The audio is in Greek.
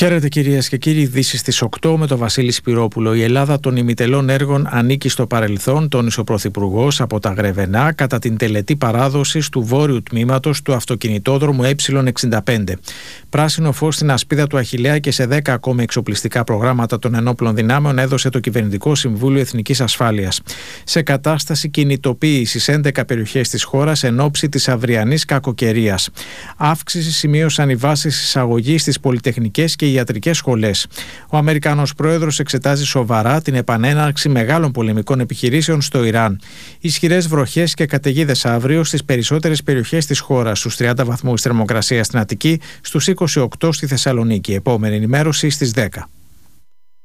Χαίρετε κυρίες και κύριοι, ειδήσεις στις 8 με τον Βασίλη Σπυρόπουλο. Η Ελλάδα των ημιτελών έργων ανήκει στο παρελθόν, τόνισε ο Πρωθυπουργός από τα Γρεβενά κατά την τελετή παράδοσης του βόρειου τμήματος του αυτοκινητόδρομου Ε65. Πράσινο φως στην ασπίδα του Αχιλλέα και σε 10 ακόμη εξοπλιστικά προγράμματα των ενόπλων δυνάμεων έδωσε το Κυβερνητικό Συμβούλιο Εθνικής Ασφάλειας. Σε κατάσταση κινητοποίησης 11 περιοχές της χώρας εν ώψη της αυριανής κακοκαιρίας. Αύξηση σημείωσαν οι βάσεις εισαγωγής στις πολυτεχνικές και ιατρικές σχολές. Ο Αμερικανός πρόεδρος εξετάζει σοβαρά την επανέναρξη μεγάλων πολεμικών επιχειρήσεων στο Ιράν. Ισχυρές βροχές και καταιγίδες αύριο στις περισσότερες περιοχές της χώρας, στους 30 βαθμούς θερμοκρασία στην Αττική, στους 28 στη Θεσσαλονίκη. Επόμενη ενημέρωση στις 10.